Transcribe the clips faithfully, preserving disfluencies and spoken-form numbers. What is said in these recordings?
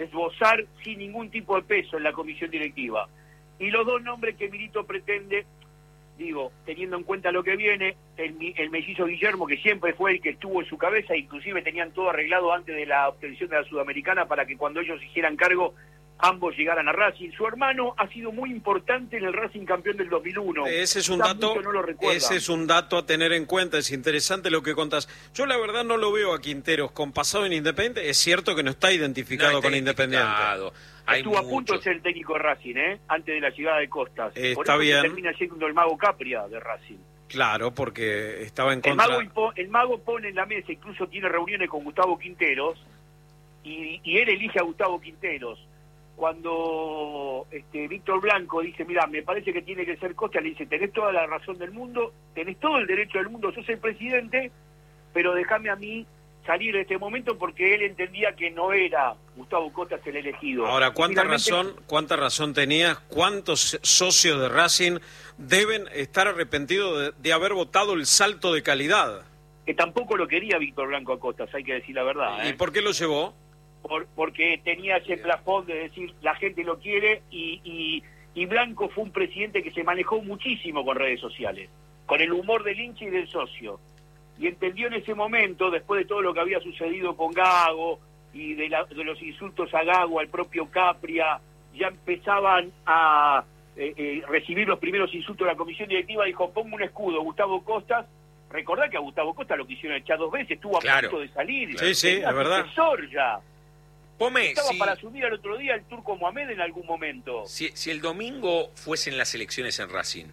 esbozar sin ningún tipo de peso en la comisión directiva. Y los dos nombres que Milito pretende, digo, teniendo en cuenta lo que viene, el, el mellizo Guillermo, que siempre fue el que estuvo en su cabeza, inclusive tenían todo arreglado antes de la obtención de la Sudamericana para que cuando ellos hicieran cargo, ambos llegaran a Racing. Su hermano ha sido muy importante en el Racing campeón del dos mil uno. Ese es un dato, no lo ese es un dato a tener en cuenta, es interesante lo que contás. Yo la verdad no lo veo a Quinteros con pasado en Independiente, es cierto que no está identificado no está con Independiente. Hay Estuvo mucho. a punto de ser el técnico de Racing, ¿eh? Antes de la llegada de Costas. Eh, Por está eso bien. termina siendo el mago Capria de Racing. Claro, porque estaba en contra... El mago, impo, el mago pone en la mesa, incluso tiene reuniones con Gustavo Quinteros, y, y él elige a Gustavo Quinteros. Cuando este, Víctor Blanco dice, mira, me parece que tiene que ser Costa, le dice, tenés toda la razón del mundo, tenés todo el derecho del mundo, sos el presidente, pero déjame a mí salir de este momento porque él entendía que no era Gustavo Costas el elegido. Ahora, ¿cuánta Finalmente, razón cuánta razón tenías? ¿Cuántos socios de Racing deben estar arrepentidos de, de haber votado el salto de calidad? Que tampoco lo quería Víctor Blanco a Costas, hay que decir la verdad. ¿Y ¿eh? por qué lo llevó? Por, porque tenía ese plafón de decir la gente lo quiere y, y, y Blanco fue un presidente que se manejó muchísimo con redes sociales, con el humor del hincha y del socio, y entendió en ese momento, después de todo lo que había sucedido con Gago y de, la, de los insultos a Gago, al propio Capria, ya empezaban a eh, eh, recibir los primeros insultos de la comisión directiva, dijo, pongo un escudo, Gustavo Costas. Recordá que a Gustavo Costas lo quisieron echar dos veces, estuvo a claro. punto de salir. Sí, sí, es verdad. Profesor ya. Pome, Estaba si, para asumir al otro día el Turco Mohamed en algún momento. Si, si el domingo fuesen las elecciones en Racing,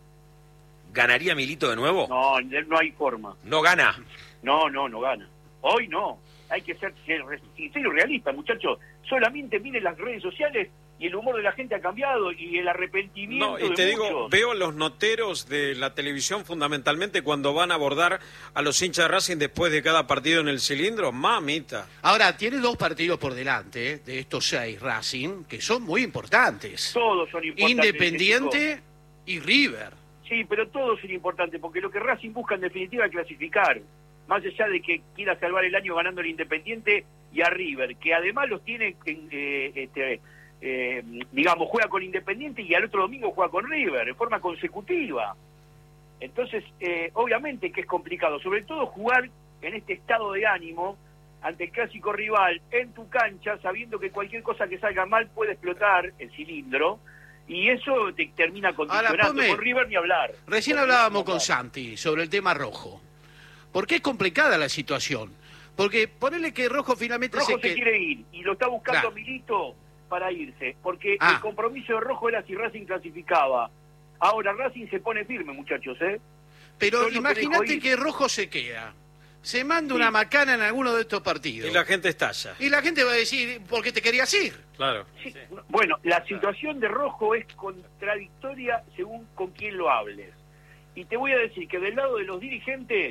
¿ganaría Milito de nuevo? No, no hay forma. ¿No gana? No, no, no gana. Hoy no. Hay que ser sincero y realista, muchachos. Solamente miren las redes sociales y el humor de la gente ha cambiado y el arrepentimiento no, y de te muchos. digo, veo los noteros de la televisión fundamentalmente cuando van a abordar a los hinchas de Racing después de cada partido en el cilindro, mamita. Ahora, tiene dos partidos por delante, ¿eh? De estos seis Racing, que son muy importantes. Todos son importantes. Independiente y River. Sí, pero todos son importantes, porque lo que Racing busca en definitiva es clasificar. Más allá de que quiera salvar el año ganando el Independiente y a River, que además los tiene, eh, este, eh, digamos, juega con Independiente y al otro domingo juega con River, en forma consecutiva. Entonces, eh, obviamente que es complicado, sobre todo jugar en este estado de ánimo ante el clásico rival, en tu cancha, sabiendo que cualquier cosa que salga mal puede explotar el cilindro, y eso te termina condicionando. Ahora, Pome, con River ni hablar. Recién con hablábamos con Santi sobre el tema rojo. Porque es complicada la situación. Porque ponele que Rojo finalmente Rojo se, se que... quiere ir y lo está buscando claro. Milito para irse. Porque ah. el compromiso de Rojo era si Racing clasificaba. Ahora Racing se pone firme, muchachos, ¿eh? Pero imagínate que Rojo se queda. Se manda sí. una macana en alguno de estos partidos. Y la gente estalla. Y la gente va a decir, ¿por qué te querías ir? Claro. Sí. Sí. Bueno, la situación de Rojo es contradictoria según con quién lo hables. Y te voy a decir que del lado de los dirigentes,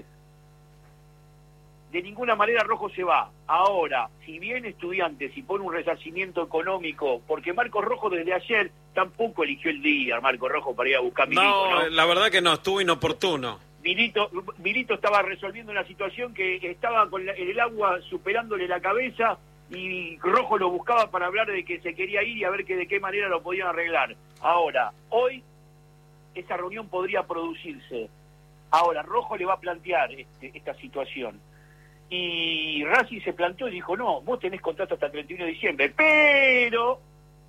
de ninguna manera Rojo se va. Ahora, si bien Estudiantes y pone un resarcimiento económico, porque Marcos Rojo desde ayer tampoco eligió el día, Marcos Rojo, para ir a buscar a Milito, no, ¿no? La verdad que no, estuvo inoportuno. Milito, Milito estaba resolviendo una situación que estaba con la, el agua superándole la cabeza y Rojo lo buscaba para hablar de que se quería ir y a ver que de qué manera lo podían arreglar. Ahora, hoy esa reunión podría producirse. Ahora, Rojo le va a plantear este, esta situación. Y Racing se planteó y dijo, no, vos tenés contrato hasta el treinta y uno de diciembre, pero,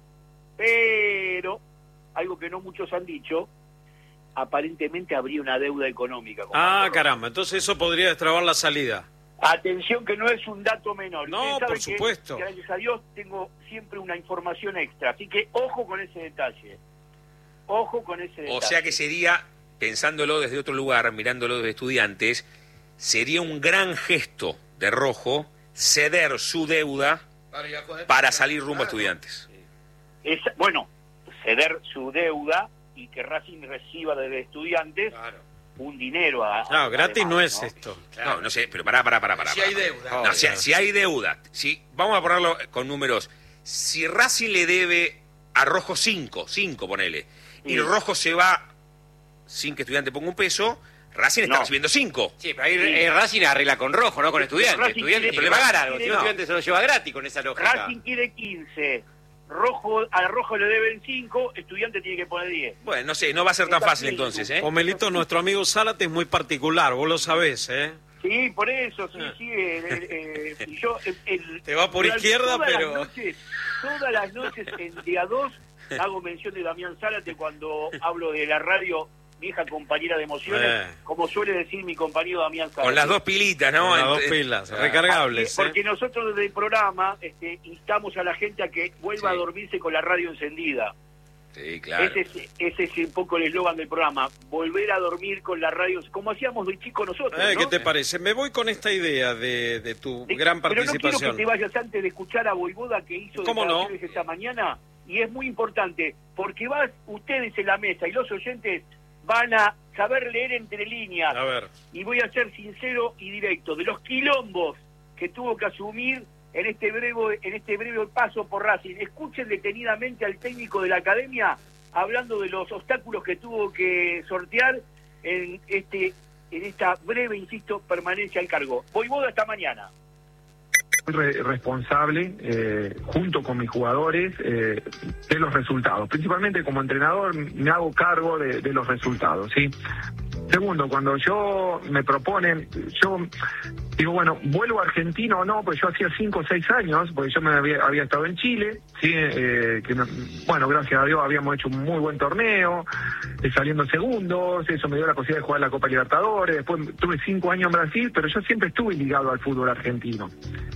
pero, algo que no muchos han dicho, aparentemente habría una deuda económica. Ah, caramba, entonces eso podría destrabar la salida. Atención que no es un dato menor. No, por supuesto. Que, gracias a Dios tengo siempre una información extra, así que ojo con ese detalle. Ojo con ese detalle. O sea que sería, pensándolo desde otro lugar, mirándolo desde Estudiantes, sería un gran gesto de Rojo ceder su deuda para salir rumbo a Estudiantes. Es, bueno, ceder su deuda y que Racing reciba desde Estudiantes claro. un dinero. A, no, a, gratis además, no es ¿no? esto. Claro. No, no sé, pero pará, pará, pará. pará si pará, hay pará. deuda. No, si, si hay deuda, si, vamos a ponerlo con números. Si Racing le debe a Rojo cinco, cinco ponele, sí. y Rojo se va sin que Estudiante ponga un peso, Racing está No. recibiendo cinco. Sí, pero ahí Sí. eh, Racing arregla con Rojo, no con Estudiantes. Racing Estudiantes quiere- le va a pagar algo, quiere- si no, no. Estudiantes se lo lleva gratis con esa lógica. Racing quiere quince, Rojo, a Rojo le deben cinco, Estudiante tiene que poner diez. Bueno, no sé, no va a ser tan Está fácil bien. entonces, ¿eh? Omelito, nuestro amigo Zárate es muy particular, vos lo sabés, ¿eh? Sí, por eso, sí, sí. eh, eh, eh, yo, el- el- Te va por durante izquierda, todas pero- Las noches, todas las noches en día dos hago mención de Damián Zárate cuando hablo de la radio, vieja compañera de emociones, Eh. como suele decir mi compañero Damián Zárate. Con las dos pilitas, ¿no? Con las dos Ent- pilas, Ah. recargables, ¿eh? Porque nosotros desde el programa este, instamos a la gente a que vuelva Sí. a dormirse con la radio encendida. Sí, claro. Ese, es, ese es un poco el eslogan del programa, volver a dormir con la radio, como hacíamos de chico nosotros. Eh, ¿no? ¿Qué te parece? Me voy con esta idea de, de tu De- gran Pero no quiero participación. que te vayas antes de escuchar a Voivoda que hizo ¿Cómo no? declaraciones esta mañana, y es muy importante, porque vas ustedes en la mesa y los oyentes van a saber leer entre líneas, A ver. y voy a ser sincero y directo, de los quilombos que tuvo que asumir en este breve, en este breve paso por Racing. Escuchen detenidamente al técnico de la academia hablando de los obstáculos que tuvo que sortear en este en esta breve, insisto, permanencia al cargo. Voivoda esta mañana. Re- responsable, eh, junto con mis jugadores, eh, de los resultados. Principalmente como entrenador me hago cargo de, de los resultados, ¿sí? Segundo, cuando yo me proponen, yo digo, bueno, ¿vuelvo a Argentina o no? Pues yo hacía cinco o seis años, porque yo me había, había estado en Chile, ¿sí? Eh, que me- bueno, gracias a Dios habíamos hecho un muy buen torneo, eh, saliendo segundos, eso me dio la posibilidad de jugar la Copa Libertadores, después tuve cinco años en Brasil, pero yo siempre estuve ligado al fútbol argentino.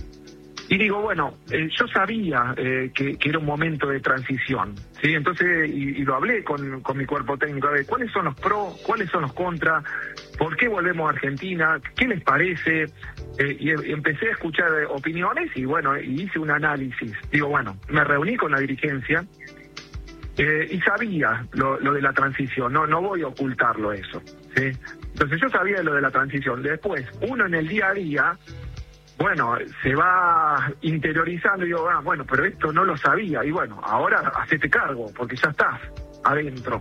Y digo, bueno, eh, yo sabía eh, que, que era un momento de transición, ¿sí? Entonces, y, y lo hablé con, con mi cuerpo técnico, a ver, ¿cuáles son los pros, cuáles son los contras? ¿Por qué volvemos a Argentina? ¿Qué les parece? Eh, y, y empecé a escuchar eh, opiniones y bueno, y hice un análisis. Digo, bueno, me reuní con la dirigencia eh, y sabía lo, lo de la transición, no, no voy a ocultarlo eso, ¿sí? Entonces yo sabía de lo de la transición. Después, uno en el día a día, bueno, se va interiorizando y digo, ah, bueno, pero esto no lo sabía. Y bueno, ahora hacete cargo, porque ya estás adentro.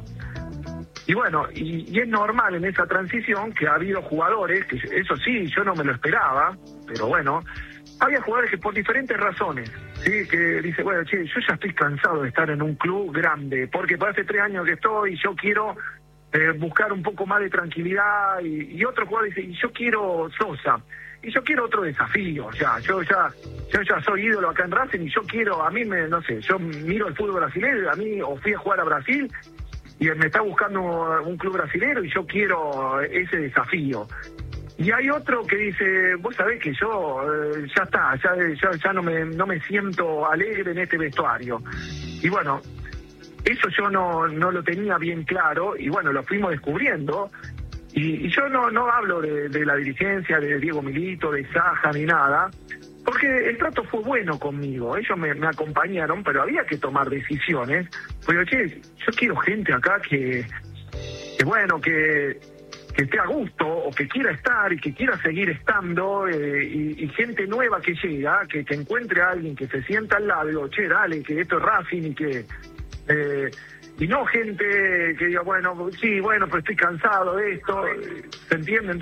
Y bueno, y, y es normal en esa transición que ha habido jugadores, que eso sí, yo no me lo esperaba, pero bueno, había jugadores que por diferentes razones, sí, que dice, bueno, che, yo ya estoy cansado de estar en un club grande, porque por hace tres años que estoy, yo quiero eh, buscar un poco más de tranquilidad, y, y otro jugador dice, y yo quiero Sosa. Y yo quiero otro desafío, o sea, yo ya yo ya soy ídolo acá en Racing y yo quiero, a mí me, no sé, yo miro el fútbol brasileño, a mí, o fui a jugar a Brasil y me está buscando un club brasilero y yo quiero ese desafío. Y hay otro que dice, vos sabés que yo eh, ya está, ya, ya, ya no me no me siento alegre en este vestuario. Y bueno, eso yo no, no lo tenía bien claro y bueno, lo fuimos descubriendo. Y, y yo no no hablo de, de la dirigencia, de Diego Milito, de Saja, ni nada, porque el trato fue bueno conmigo. Ellos me, me acompañaron, pero había que tomar decisiones. Porque, che, yo quiero gente acá que, que bueno, que, que esté a gusto, o que quiera estar y que quiera seguir estando, eh, y, y gente nueva que llega, que, que encuentre a alguien que se sienta al lado y digo, che, dale, que esto es Racing y que... Eh, y no gente que diga, bueno, sí, bueno, pero estoy cansado de esto, ¿se entienden?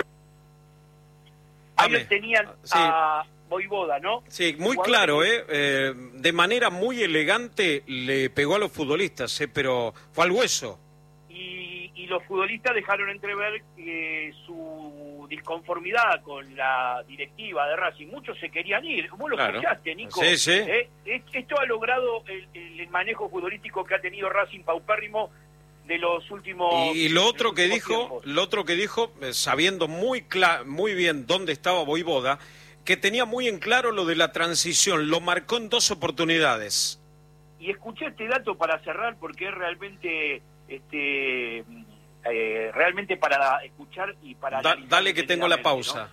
Ahí lo tenían Sí. a Voivoda, ¿no? Sí, muy Jugadores claro, que- ¿eh? Eh, De manera muy elegante le pegó a los futbolistas, ¿eh? Pero fue al hueso. Y, y los futbolistas dejaron entrever eh, su disconformidad con la directiva de Racing. Muchos se querían ir. Vos lo Claro. escuchaste, Nico. Sí, sí. Eh, es- Esto ha logrado el, el manejo futbolístico que ha tenido Racing paupérrimo de los últimos... Y, y lo de otro los que últimos dijo, tiempos. lo otro que dijo, eh, sabiendo muy cla- muy bien dónde estaba Voivoda, que tenía muy en claro lo de la transición, lo marcó en dos oportunidades. Y escuché este dato para cerrar porque es realmente este eh, realmente para escuchar y para Da- analizar dale que tengo la detenidamente, pausa. ¿no?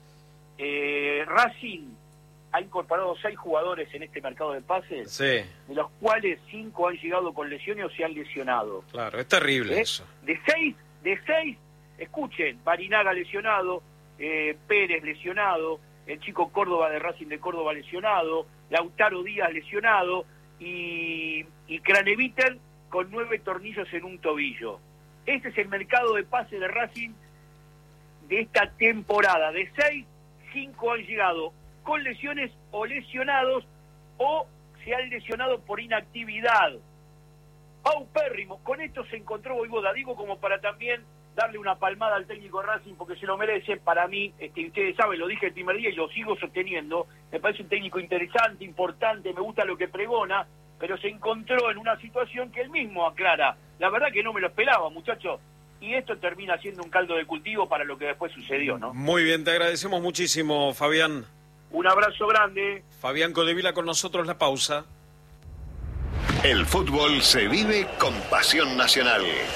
Eh, Racing ha incorporado seis jugadores en este mercado de pases, Sí, de los cuales cinco han llegado con lesiones o se han lesionado. claro, es terrible ¿Eh? eso. De seis, de seis, escuchen, Barinaga lesionado, eh, Pérez lesionado, el chico Córdoba de Racing de Córdoba lesionado, Lautaro Díaz lesionado y, y Craneviter con nueve tornillos en un tobillo. Este es el mercado de pase de Racing de esta temporada. De seis, cinco han llegado con lesiones o lesionados o se han lesionado por inactividad. Paupérrimo, con esto se encontró Vojvoda, digo como para también darle una palmada al técnico Racing porque se lo merece. Para mí, este, ustedes saben, lo dije el primer día y lo sigo sosteniendo, me parece un técnico interesante, importante, me gusta lo que pregona, pero se encontró en una situación que él mismo aclara. La verdad que no me lo esperaba, muchachos, y esto termina siendo un caldo de cultivo para lo que después sucedió, ¿no? Muy bien, te agradecemos muchísimo, Fabián. Un abrazo grande. Fabián Codevila con nosotros, la pausa. El fútbol se vive con pasión nacional.